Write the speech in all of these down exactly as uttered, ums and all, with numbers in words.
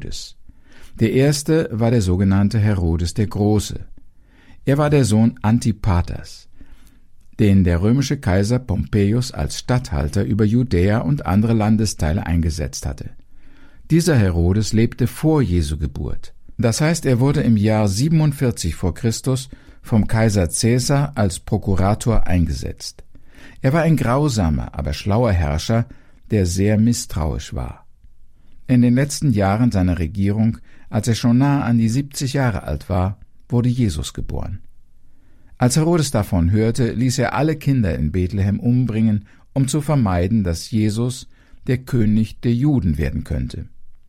Königes. Der erste war der sogenannte Herodes der Große. Er war der Sohn Antipaters, den der römische Kaiser Pompeius als Statthalter über Judäa und andere Landesteile eingesetzt hatte. Dieser Herodes lebte vor Jesu Geburt. Das heißt, er wurde im Jahr siebenundvierzig vor Christus vom Kaiser Caesar als Prokurator eingesetzt. Er war ein grausamer, aber schlauer Herrscher, der sehr misstrauisch war. In den letzten Jahren seiner Regierung, als er schon nahe an die siebzig Jahre alt war, wurde Jesus geboren. Als Herodes davon hörte, ließ er alle Kinder in Bethlehem umbringen, um zu vermeiden, dass Jesus der König der Juden werden könnte.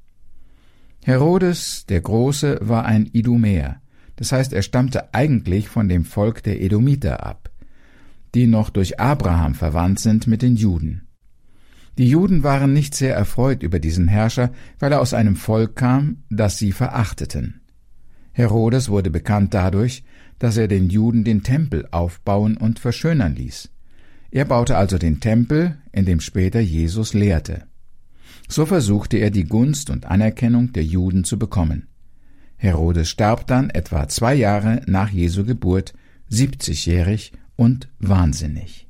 Herodes der Große war ein Idumäer, das heißt, er stammte eigentlich von dem Volk der Edomiter ab, die noch durch Abraham verwandt sind mit den Juden. Die Juden waren nicht sehr erfreut über diesen Herrscher, weil er aus einem Volk kam, das sie verachteten. Herodes wurde bekannt dadurch, dass er den Juden den Tempel aufbauen und verschönern ließ. Er baute also den Tempel, in dem später Jesus lehrte. So versuchte er, die Gunst und Anerkennung der Juden zu bekommen. Herodes starb dann etwa zwei Jahre nach Jesu Geburt, siebzigjährig und wahnsinnig.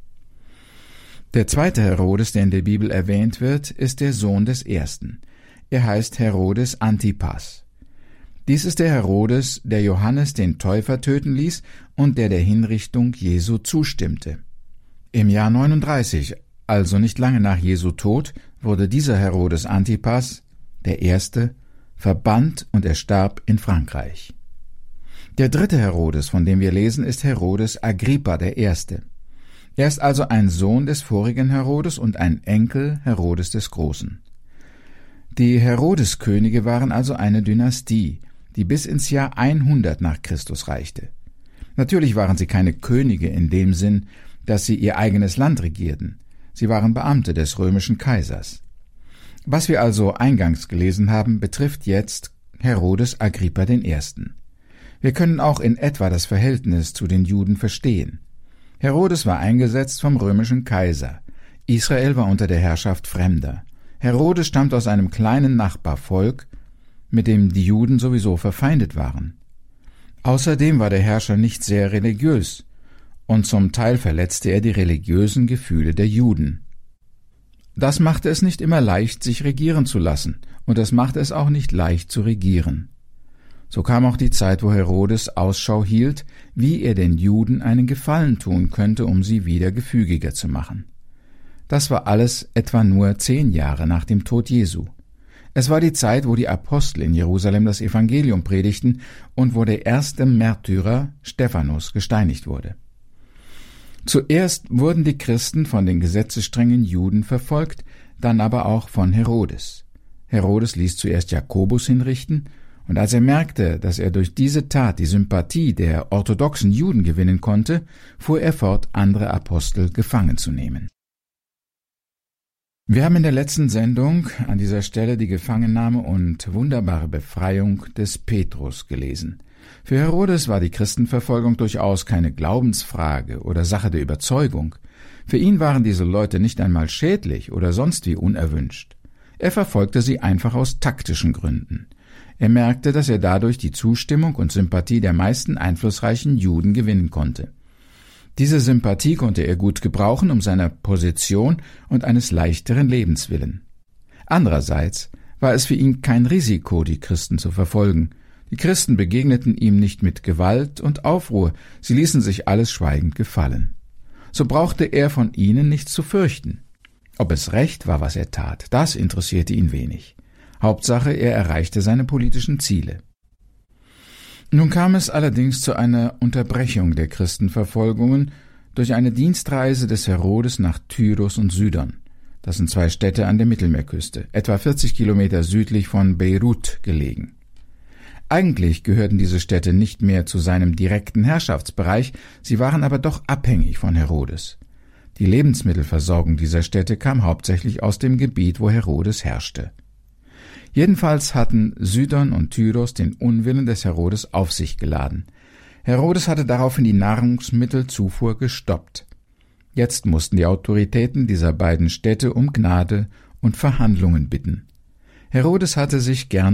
Der zweite Herodes, der in der Bibel erwähnt wird, ist der Sohn des ersten. Er heißt Herodes Antipas. Dies ist der Herodes, der Johannes den Täufer töten ließ und der der Hinrichtung Jesu zustimmte. Im Jahr neununddreißig, also nicht lange nach Jesu Tod, wurde dieser Herodes Antipas, der Erste, verbannt und er starb in Frankreich. Der dritte Herodes, von dem wir lesen, ist Herodes Agrippa der Erste. Er ist also ein Sohn des vorigen Herodes und ein Enkel Herodes des Großen. Die Herodeskönige waren also eine Dynastie, die bis ins Jahr hundert nach Christus reichte. Natürlich waren sie keine Könige in dem Sinn, dass sie ihr eigenes Land regierten. Sie waren Beamte des römischen Kaisers. Was wir also eingangs gelesen haben, betrifft jetzt Herodes Agrippa den Ersten. Wir können auch in etwa das Verhältnis zu den Juden verstehen. Herodes war eingesetzt vom römischen Kaiser. Israel war unter der Herrschaft Fremder. Herodes stammt aus einem kleinen Nachbarvolk, mit dem die Juden sowieso verfeindet waren. Außerdem war der Herrscher nicht sehr religiös, und zum Teil verletzte er die religiösen Gefühle der Juden. Das machte es nicht immer leicht, sich regieren zu lassen, und es machte es auch nicht leicht zu regieren. So kam auch die Zeit, wo Herodes Ausschau hielt, wie er den Juden einen Gefallen tun könnte, um sie wieder gefügiger zu machen. Das war alles etwa nur zehn Jahre nach dem Tod Jesu. Es war die Zeit, wo die Apostel in Jerusalem das Evangelium predigten und wo der erste Märtyrer Stephanus gesteinigt wurde. Zuerst wurden die Christen von den gesetzesstrengen Juden verfolgt, dann aber auch von Herodes. Herodes ließ zuerst Jakobus hinrichten, und als er merkte, dass er durch diese Tat die Sympathie der orthodoxen Juden gewinnen konnte, fuhr er fort, andere Apostel gefangen zu nehmen. Wir haben in der letzten Sendung an dieser Stelle die Gefangennahme und wunderbare Befreiung des Petrus gelesen. Für Herodes war die Christenverfolgung durchaus keine Glaubensfrage oder Sache der Überzeugung. Für ihn waren diese Leute nicht einmal schädlich oder sonst wie unerwünscht. Er verfolgte sie einfach aus taktischen Gründen. Er merkte, dass er dadurch die Zustimmung und Sympathie der meisten einflussreichen Juden gewinnen konnte. Diese Sympathie konnte er gut gebrauchen, um seiner Position und eines leichteren Lebens willen. Andererseits war es für ihn kein Risiko, die Christen zu verfolgen. Die Christen begegneten ihm nicht mit Gewalt und Aufruhr, sie ließen sich alles schweigend gefallen. So brauchte er von ihnen nichts zu fürchten. Ob es recht war, was er tat, das interessierte ihn wenig. Hauptsache, er erreichte seine politischen Ziele. Nun kam es allerdings zu einer Unterbrechung der Christenverfolgungen durch eine Dienstreise des Herodes nach Tyrus und Sidon. Das sind zwei Städte an der Mittelmeerküste, etwa vierzig Kilometer südlich von Beirut gelegen. Eigentlich gehörten diese Städte nicht mehr zu seinem direkten Herrschaftsbereich, sie waren aber doch abhängig von Herodes. Die Lebensmittelversorgung dieser Städte kam hauptsächlich aus dem Gebiet, wo Herodes herrschte. Jedenfalls hatten Sidon und Tyros den Unwillen des Herodes auf sich geladen. Herodes hatte daraufhin die Nahrungsmittelzufuhr gestoppt. Jetzt mussten die Autoritäten dieser beiden Städte um Gnade und Verhandlungen bitten. Herodes hatte sich gern